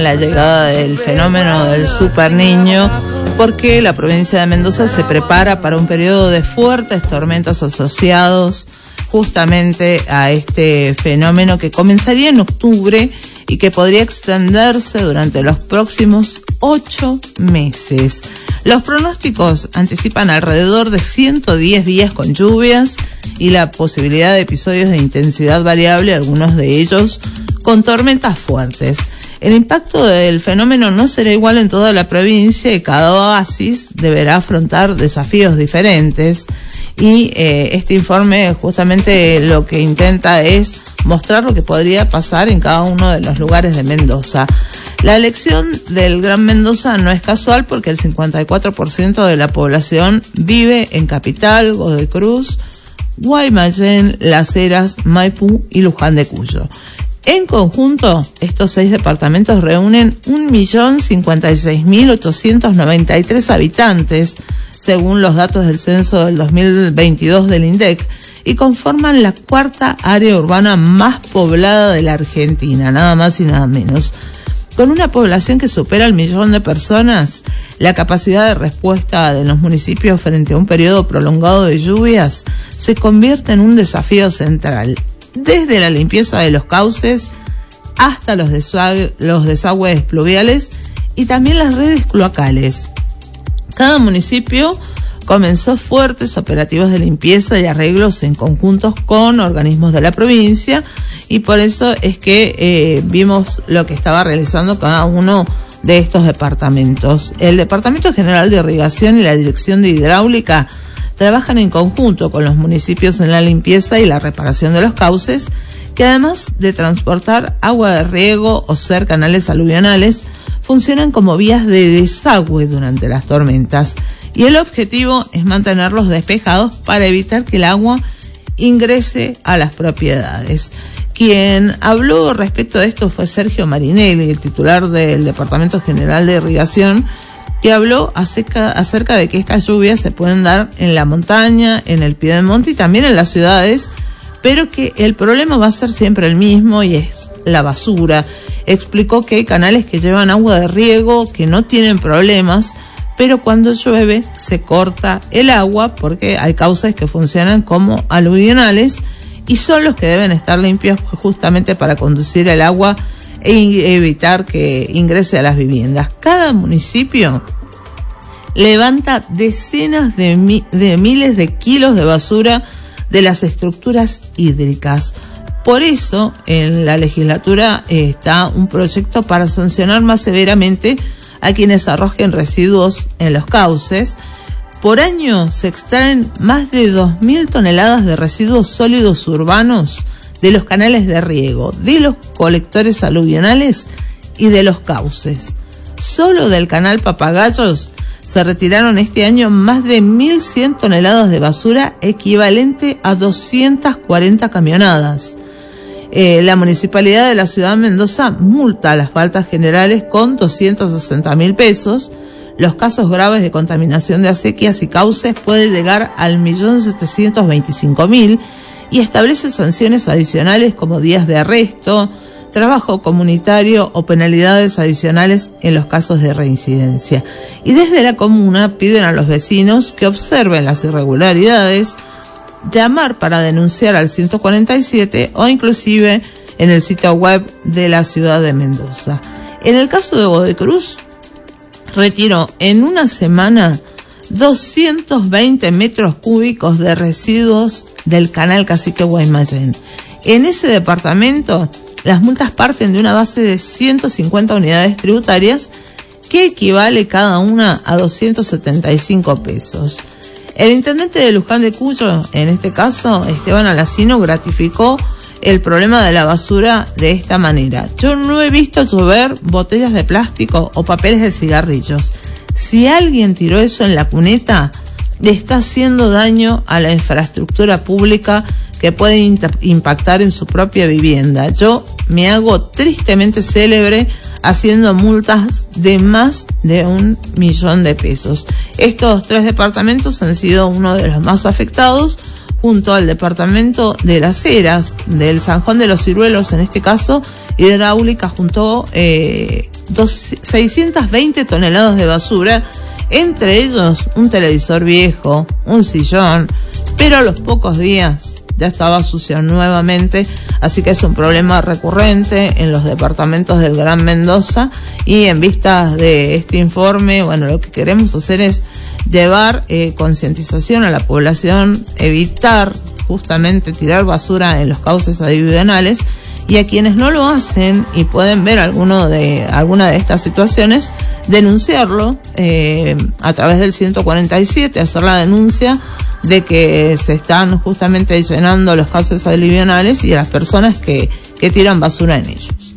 La llegada del fenómeno del Super Niño, porque la provincia de Mendoza se prepara para un periodo de fuertes tormentas asociados justamente a este fenómeno que comenzaría en octubre y que podría extenderse durante los próximos 8 meses. Los pronósticos anticipan alrededor de 110 días con lluvias y la posibilidad de episodios de intensidad variable, algunos de ellos con tormentas fuertes. El impacto del fenómeno no será igual en toda la provincia y cada oasis deberá afrontar desafíos diferentes. Y este informe justamente lo que intenta es mostrar lo que podría pasar en cada uno de los lugares de Mendoza. La elección del Gran Mendoza no es casual porque el 54% de la población vive en Capital, Godoy Cruz, Guaymallén, Las Heras, Maipú y Luján de Cuyo. En conjunto, estos 6 departamentos reúnen 1.056.893 habitantes, según los datos del censo del 2022 del INDEC, y conforman la 4ª área urbana más poblada de la Argentina, nada más y nada menos. Con una población que supera el 1.000.000 de personas, la capacidad de respuesta de los municipios frente a un periodo prolongado de lluvias se convierte en un desafío central. Desde la limpieza de los cauces hasta los desagües pluviales y también las redes cloacales. Cada municipio comenzó fuertes operativos de limpieza y arreglos en conjuntos con organismos de la provincia y por eso es que vimos lo que estaba realizando cada uno de estos departamentos. El Departamento General de Irrigación y la Dirección de Hidráulica trabajan en conjunto con los municipios en la limpieza y la reparación de los cauces, que además de transportar agua de riego o ser canales aluvionales, funcionan como vías de desagüe durante las tormentas. Y el objetivo es mantenerlos despejados para evitar que el agua ingrese a las propiedades. Quien habló respecto de esto fue Sergio Marinelli, el titular del Departamento General de Irrigación, que habló acerca de que estas lluvias se pueden dar en la montaña, en el piedemonte y también en las ciudades, pero que el problema va a ser siempre el mismo y es la basura. Explicó que hay canales que llevan agua de riego que no tienen problemas, pero cuando llueve se corta el agua porque hay cauces que funcionan como aluvionales y son los que deben estar limpios justamente para conducir el agua e evitar que ingrese a las viviendas. Cada municipio levanta decenas de miles de kilos de basura de las estructuras hídricas. Por eso, en la legislatura está un proyecto para sancionar más severamente a quienes arrojen residuos en los cauces. Por año se extraen más de 2.000 toneladas de residuos sólidos urbanos de los canales de riego, de los colectores aluvionales y de los cauces. Solo del canal Papagayos se retiraron este año más de 1.100 toneladas de basura, equivalente a 240 camionadas. La Municipalidad de la Ciudad de Mendoza multa a las faltas generales con 260.000 pesos. Los casos graves de contaminación de acequias y cauces pueden llegar al 1.725.000 y establece sanciones adicionales como días de arresto, trabajo comunitario o penalidades adicionales en los casos de reincidencia. Y desde la comuna piden a los vecinos que observen las irregularidades, llamar para denunciar al 147 o inclusive en el sitio web de la ciudad de Mendoza. En el caso de Godoy Cruz, retiró en una semana 220 metros cúbicos de residuos del canal Cacique Guaymallén. En ese departamento, las multas parten de una base de 150 unidades tributarias que equivale cada una a 275 pesos. El intendente de Luján de Cuyo, en este caso, Esteban Alacino, gratificó el problema de la basura de esta manera. Yo no he visto llover botellas de plástico o papeles de cigarrillos. Si alguien tiró eso en la cuneta, le está haciendo daño a la infraestructura pública que puede impactar en su propia vivienda. Yo me hago tristemente célebre haciendo multas de más de 1.000.000 de pesos. Estos 3 departamentos han sido uno de los más afectados, junto al departamento de Las Heras, del San Juan de los Ciruelos, en este caso, Hidráulica juntó 620 toneladas de basura, entre ellos un televisor viejo, un sillón, pero a los pocos días ya estaba sucio nuevamente, así que es un problema recurrente en los departamentos del Gran Mendoza. Y en vistas de este informe, bueno, lo que queremos hacer es llevar concientización a la población, evitar justamente tirar basura en los cauces aluvionales, y a quienes no lo hacen y pueden ver alguna de estas situaciones, denunciarlo a través del 147, hacer la denuncia de que se están justamente llenando los cauces aluvionales y a las personas que tiran basura en ellos.